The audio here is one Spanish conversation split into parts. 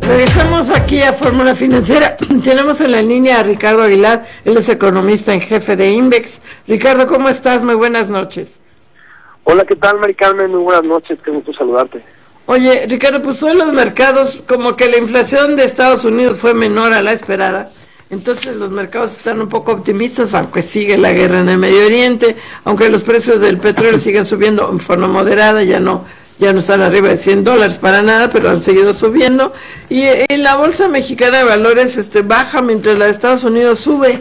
Regresamos aquí a Fórmula Financiera. Tenemos en la línea a Ricardo Aguilar, él es economista en jefe de Invex. Ricardo, ¿cómo estás? Muy buenas noches. Hola, ¿qué tal, Mari Carmen? Muy buenas noches, qué gusto saludarte. Oye, Ricardo, pues hoy los mercados, como que la inflación de Estados Unidos fue menor a la esperada, entonces los mercados están un poco optimistas, aunque sigue la guerra en el Medio Oriente, aunque los precios del petróleo siguen subiendo en forma moderada, ya no están arriba de $100 para nada, pero han seguido subiendo, y en la Bolsa Mexicana de Valores baja mientras la de Estados Unidos sube.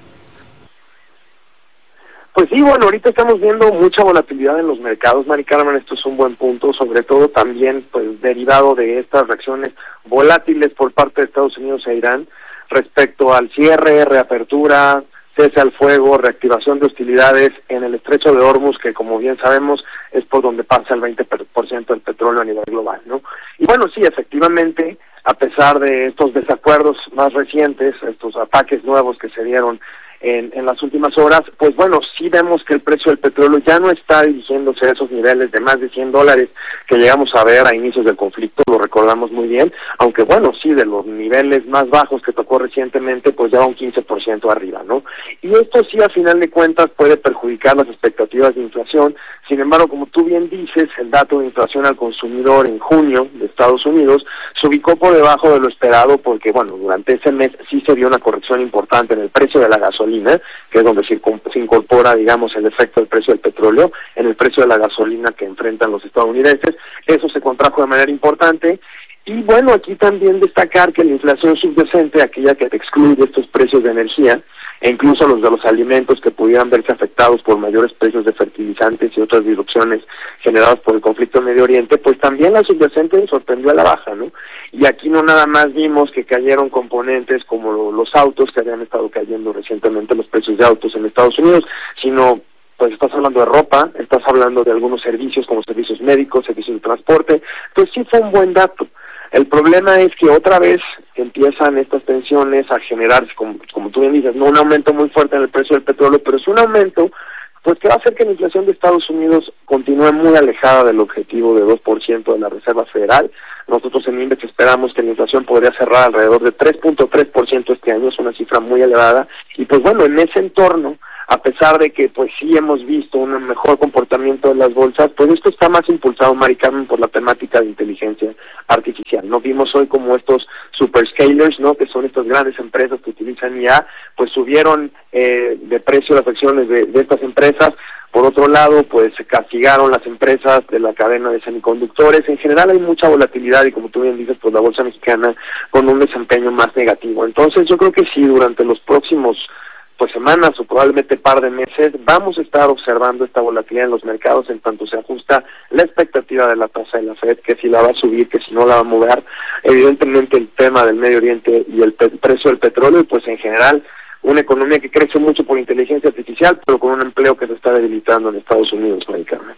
Pues sí, bueno, ahorita estamos viendo mucha volatilidad en los mercados, Mari Carmen, esto es un buen punto, sobre todo también pues derivado de estas reacciones volátiles por parte de Estados Unidos e Irán respecto al cierre, reapertura, cese al fuego, reactivación de hostilidades en el estrecho de Hormuz, que como bien sabemos es por donde pasa el 20% del petróleo a nivel global, ¿no? Y bueno, sí, efectivamente, a pesar de estos desacuerdos más recientes, estos ataques nuevos que se dieron en las últimas horas, pues bueno, sí vemos que el precio del petróleo ya no está dirigiéndose a esos niveles de más de $100 que llegamos a ver a inicios del conflicto, lo recordamos muy bien, aunque bueno, sí, de los niveles más bajos que tocó recientemente, pues ya va un 15% arriba, ¿no? Y esto sí, a final de cuentas, puede perjudicar las expectativas de inflación. Sin embargo, como tú bien dices, el dato de inflación al consumidor en junio de Estados Unidos se ubicó por debajo de lo esperado porque, bueno, durante ese mes sí se dio una corrección importante en el precio de la gasolina, que es donde se incorpora, digamos, el efecto del precio del petróleo, en el precio de la gasolina que enfrentan los estadounidenses. Eso se contrajo de manera importante. Y bueno, aquí también destacar que la inflación subyacente, aquella que excluye estos precios de energía, e incluso los de los alimentos que pudieran verse afectados por mayores precios de fertilizantes y otras disrupciones generadas por el conflicto en Medio Oriente, pues también la subyacente sorprendió a la baja, ¿no? Y aquí no nada más vimos que cayeron componentes como los autos, que habían estado cayendo recientemente los precios de autos en Estados Unidos, sino pues estás hablando de ropa, estás hablando de algunos servicios como servicios médicos, servicios de transporte, pues sí fue un buen dato. El problema es que otra vez empiezan estas tensiones a generarse, como tú bien dices, no un aumento muy fuerte en el precio del petróleo, pero es un aumento pues que va a hacer que la inflación de Estados Unidos continúe muy alejada del objetivo de 2% de la Reserva Federal. Nosotros en Index esperamos que la inflación podría cerrar alrededor de 3.3% este año, es una cifra muy elevada, y pues bueno, en ese entorno, a pesar de que pues sí hemos visto un mejor comportamiento de las bolsas, pues esto está más impulsado, Mari Carmen, por la temática de inteligencia artificial, ¿no? Vimos hoy como estos superscalers, ¿no?, que son estas grandes empresas que utilizan IA, pues subieron de precio las acciones de estas empresas. Por otro lado, pues se castigaron las empresas de la cadena de semiconductores. En general hay mucha volatilidad y como tú bien dices, pues la bolsa mexicana con un desempeño más negativo. Entonces yo creo que sí, durante los próximos semanas o probablemente par de meses, vamos a estar observando esta volatilidad en los mercados en tanto se ajusta la expectativa de la tasa de la Fed, que si la va a subir, que si no la va a mover, evidentemente el tema del Medio Oriente y el precio del petróleo, y pues en general una economía que crece mucho por inteligencia artificial, pero con un empleo que se está debilitando en Estados Unidos, Mari Carmen.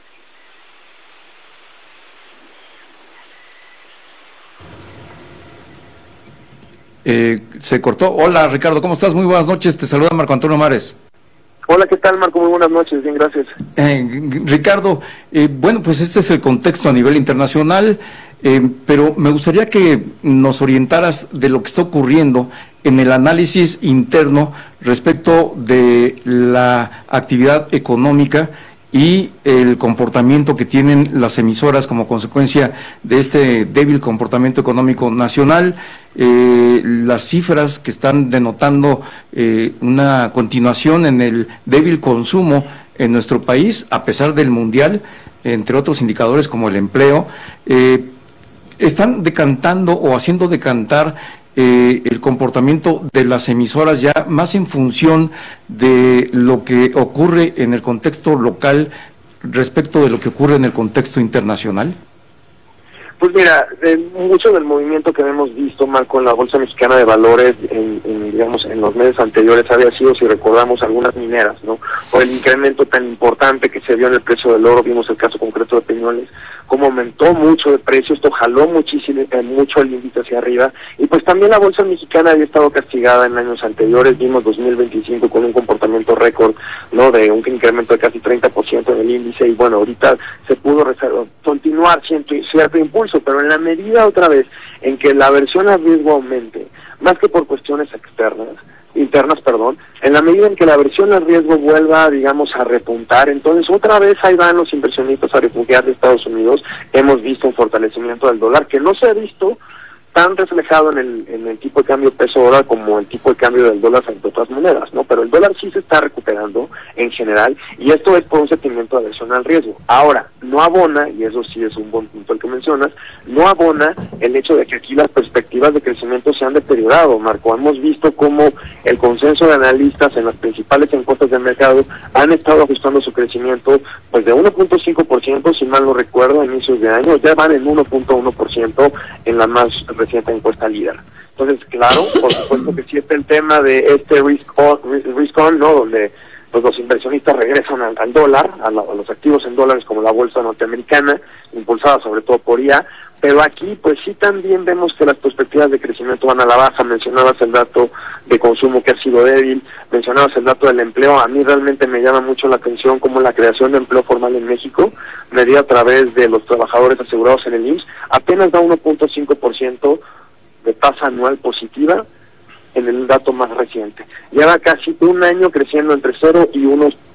Se cortó. Hola Ricardo, ¿cómo estás? Muy buenas noches, te saluda Marco Antonio Mares. Hola, ¿qué tal, Marco? Muy buenas noches, bien, gracias. Ricardo, bueno, pues este es el contexto a nivel internacional, pero me gustaría que nos orientaras de lo que está ocurriendo en el análisis interno respecto de la actividad económica y el comportamiento que tienen las emisoras como consecuencia de este débil comportamiento económico nacional, las cifras que están denotando una continuación en el débil consumo en nuestro país, a pesar del mundial, entre otros indicadores como el empleo, están decantando o haciendo decantar el comportamiento de las emisoras ya más en función de lo que ocurre en el contexto local respecto de lo que ocurre en el contexto internacional? Pues mira, mucho del movimiento que hemos visto, Marco, en la Bolsa Mexicana de Valores, digamos, en los meses anteriores había sido, si recordamos, algunas mineras, ¿no? Por el incremento tan importante que se dio en el precio del oro, vimos el caso concreto de Peñoles, cómo aumentó mucho de precio, esto jaló mucho el índice hacia arriba, y pues también la Bolsa Mexicana había estado castigada en años anteriores, vimos 2025 con un comportamiento récord, ¿no?, de un incremento de casi 30% en el índice, y bueno, ahorita se pudo continuar cierto impulso, pero en la medida otra vez en que la aversión al riesgo aumente, más que por cuestiones internas, en la medida en que la aversión al riesgo vuelva, digamos, a repuntar, entonces otra vez ahí van los inversionistas a refugiar de Estados Unidos. Hemos visto un fortalecimiento del dólar que no se ha visto tan reflejado en el tipo de cambio peso-dólar como el tipo de cambio del dólar frente a otras monedas, ¿no? Pero el dólar sí se está recuperando en general, y esto es por un sentimiento de aversión al riesgo. Ahora, no abona, y eso sí es un buen punto el que mencionas, no abona el hecho de que aquí las perspectivas de crecimiento se han deteriorado, Marco. Hemos visto cómo el consenso de analistas en las principales encuestas del mercado han estado ajustando su crecimiento pues de 1.5%, si mal no recuerdo, a inicios de año, ya van en 1.1% en la más reciente encuesta líder. Entonces, claro, por supuesto que sí está el tema de este risk on, ¿no? Donde pues los inversionistas regresan al dólar, a los activos en dólares como la bolsa norteamericana, impulsada sobre todo por IA, pero aquí pues sí también vemos que las perspectivas de crecimiento van a la baja. Mencionabas el dato de consumo que ha sido débil, mencionabas el dato del empleo. A mí realmente me llama mucho la atención cómo la creación de empleo formal en México, medida a través de los trabajadores asegurados en el IMSS, apenas da 1.5% de tasa anual positiva en el dato más reciente. Lleva casi un año creciendo entre 0 y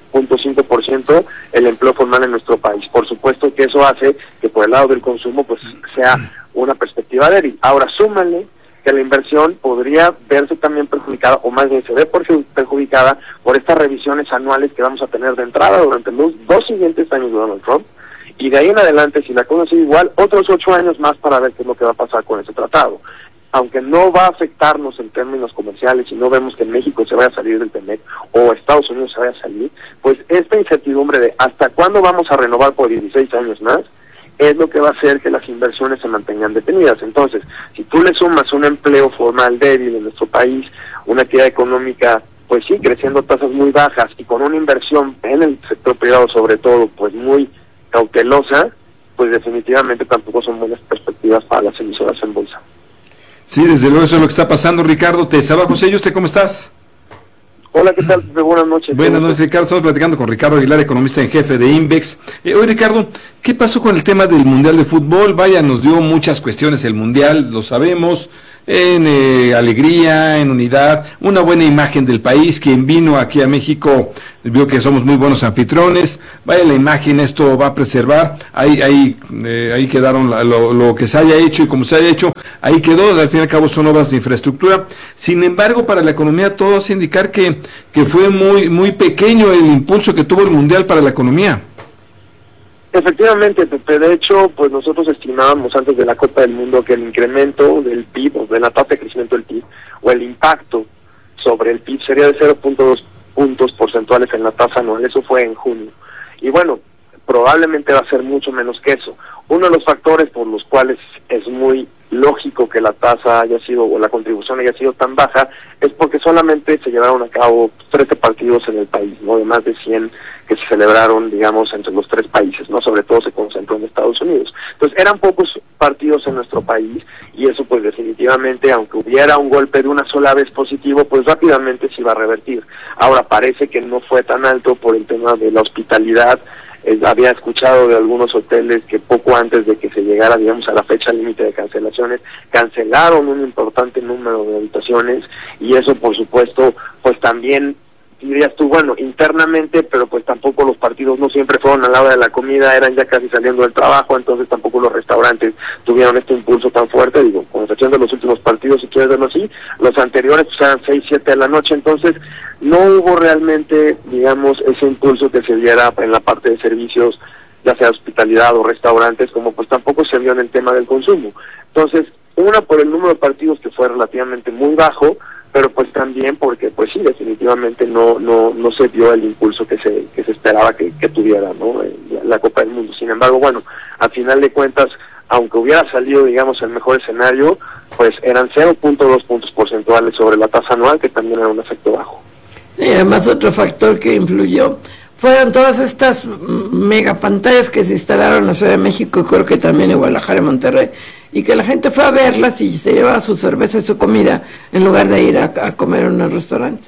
1.5% el empleo formal en nuestro país. Por supuesto que eso hace que por el lado del consumo pues sea una perspectiva débil. Ahora súmale que la inversión podría verse también perjudicada, o más bien se ve perjudicada por estas revisiones anuales que vamos a tener de entrada durante los 2 siguientes años de Donald Trump, y de ahí en adelante, si la cosa sigue igual, otros 8 años más para ver qué es lo que va a pasar con ese tratado. Aunque no va a afectarnos en términos comerciales y no vemos que México se vaya a salir del TEMEC o Estados Unidos se vaya a salir, pues esta incertidumbre de hasta cuándo vamos a renovar por 16 años más es lo que va a hacer que las inversiones se mantengan detenidas. Entonces, si tú le sumas un empleo formal débil en nuestro país, una actividad económica pues sí, creciendo tasas muy bajas y con una inversión en el sector privado sobre todo pues muy cautelosa, pues definitivamente tampoco son buenas perspectivas para las emisoras en bolsa. Sí, desde luego eso es lo que está pasando, Ricardo. Te saluda José Yuste, ¿cómo estás? Hola, ¿qué tal? Buenas noches. Buenas noches, Ricardo. Estamos platicando con Ricardo Aguilar, economista en jefe de Invex. Oye, Ricardo, ¿qué pasó con el tema del Mundial de Fútbol? Vaya, nos dio muchas cuestiones el Mundial, lo sabemos, en alegría, en unidad, una buena imagen del país. Quien vino aquí a México vio que somos muy buenos anfitriones. Vaya, la imagen esto va a preservar. Ahí quedaron lo que se haya hecho y como se haya hecho, ahí quedó. Al fin y al cabo son obras de infraestructura. Sin embargo, para la economía todo hace indicar que fue muy pequeño el impulso que tuvo el Mundial para la economía. Efectivamente, Pepe. De hecho, pues nosotros estimábamos antes de la Copa del Mundo que el incremento del PIB, o de la tasa de crecimiento del PIB, o el impacto sobre el PIB sería de 0.2 puntos porcentuales en la tasa anual. Eso fue en junio. Y bueno, probablemente va a ser mucho menos que eso. Uno de los factores por los cuales es muy lógico que la tasa haya sido, o la contribución haya sido tan baja, es porque solamente se llevaron a cabo 13 partidos en el país, ¿no? De más de 100 que se celebraron, digamos, entre los 3 países, ¿no? Sobre todo se concentró en Estados Unidos. Entonces, eran pocos partidos en nuestro país, y eso, pues, definitivamente, aunque hubiera un golpe de una sola vez positivo, pues rápidamente se iba a revertir. Ahora, parece que no fue tan alto por el tema de la hospitalidad. Había escuchado de algunos hoteles que poco antes de que se llegara, digamos, a la fecha límite de cancelaciones, cancelaron un importante número de habitaciones, y eso, por supuesto, pues también dirías tú, bueno, internamente, pero pues tampoco los partidos no siempre fueron a la hora de la comida, eran ya casi saliendo del trabajo, entonces tampoco los restaurantes tuvieron este impulso tan fuerte, digo, con excepción de los últimos partidos, si quieres verlo así. Los anteriores pues eran 6, 7 de la noche, entonces no hubo realmente, digamos, ese impulso que se diera en la parte de servicios, ya sea hospitalidad o restaurantes, como pues tampoco se vio en el tema del consumo. Entonces, una, por el número de partidos que fue relativamente muy bajo, pero pues también porque pues sí, definitivamente no se dio el impulso que se esperaba que tuviera, ¿no? La Copa del Mundo. Sin embargo, bueno, a final de cuentas, aunque hubiera salido, digamos, el mejor escenario, pues eran 0.2 puntos porcentuales sobre la tasa anual, que también era un efecto bajo. Sí, además otro factor que influyó fueron todas estas megapantallas que se instalaron en la Ciudad de México, y creo que también en Guadalajara y Monterrey, y que la gente fue a verlas y se llevaba su cerveza y su comida en lugar de ir a comer en un restaurante.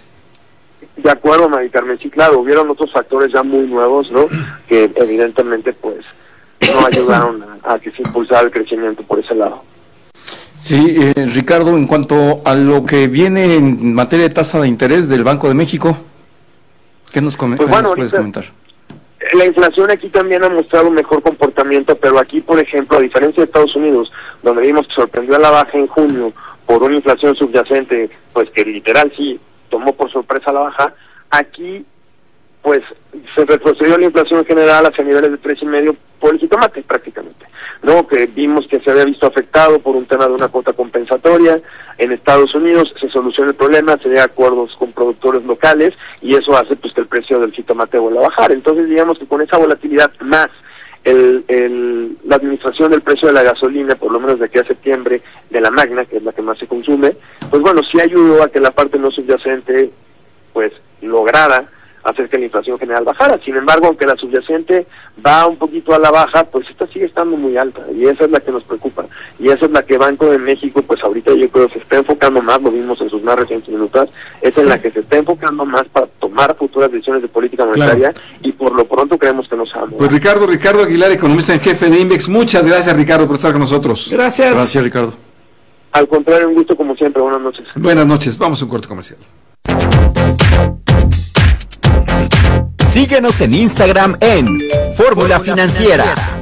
De acuerdo, Mari Carmen, sí, claro, hubieron otros factores ya muy nuevos, ¿no? Que evidentemente pues no ayudaron a que se impulsara el crecimiento por ese lado. Sí, Ricardo, en cuanto a lo que viene en materia de tasa de interés del Banco de México, ¿qué nos puedes comentar? La inflación aquí también ha mostrado un mejor comportamiento, pero aquí, por ejemplo, a diferencia de Estados Unidos, donde vimos que sorprendió a la baja en junio por una inflación subyacente, pues que literal sí tomó por sorpresa la baja, aquí pues se retrocedió la inflación general hacia niveles de 3,5 por el jitomate prácticamente, ¿no? Que vimos que se había visto afectado por un tema de una cuota compensatoria. En Estados Unidos se soluciona el problema, se llega a acuerdos con productores locales y eso hace pues que el precio del jitomate vuelva a bajar. Entonces digamos que con esa volatilidad más la administración del precio de la gasolina, por lo menos de aquí a septiembre, de la Magna, que es la que más se consume, pues bueno, sí ayudó a que la parte no subyacente pues lograra hacer que la inflación general bajara. Sin embargo, aunque la subyacente va un poquito a la baja, pues esta sigue estando muy alta y esa es la que nos preocupa y esa es la que Banco de México pues ahorita yo creo se está enfocando más, lo vimos en sus más recientes minutos, es en la que se está enfocando más para tomar futuras decisiones de política monetaria, y por lo pronto creemos que no se va a mover. Pues Ricardo Aguilar, economista en jefe de Invex, muchas gracias, Ricardo, por estar con nosotros. Gracias, Ricardo. Al contrario, un gusto como siempre. Buenas noches. Buenas noches, vamos a un corte comercial. Síguenos en Instagram en Fórmula Financiera.